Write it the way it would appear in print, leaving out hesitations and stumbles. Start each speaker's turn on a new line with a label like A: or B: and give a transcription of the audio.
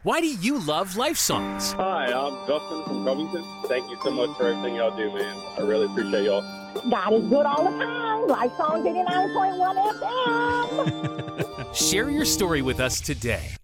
A: Why do you love Life Songs?
B: Hi, I'm Justin from Covington. Thank you so much for everything y'all do, man. I really appreciate y'all.
C: God is good all the time. Life Song 89.1 FM.
A: Share your story with us today